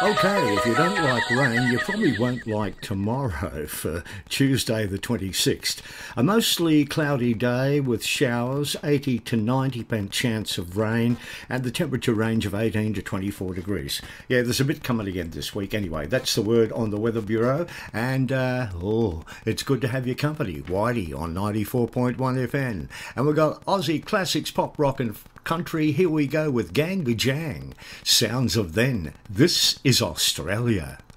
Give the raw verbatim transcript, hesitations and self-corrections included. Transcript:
Okay, if you don't like rain, you probably won't like tomorrow for Tuesday the twenty-sixth. A mostly cloudy day with showers, eighty to ninety percent chance of rain, and the temperature range of eighteen to twenty-four degrees. Yeah, there's a bit coming again this week. Anyway, that's the word on the Weather Bureau, and uh, oh, it's good to have your company. Whitey on ninety-four point one F M. And we've got Aussie classics, pop, rock and country. Here we go with Gang Be Jang. Sounds of Then. This is Australia.